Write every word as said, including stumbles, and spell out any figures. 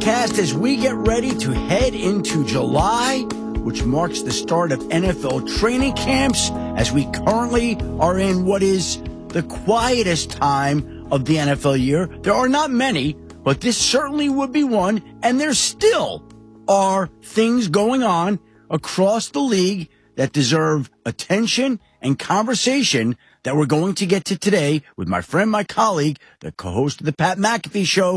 podcast as we get ready to head into July, which marks the start of N F L training camps, as we currently are in what is the quietest time of the N F L year. There are not many, but this certainly would be one, and there still are things going on across the league that deserve attention and conversation that we're going to get to today with my friend, my colleague, the co-host of the Pat McAfee Show,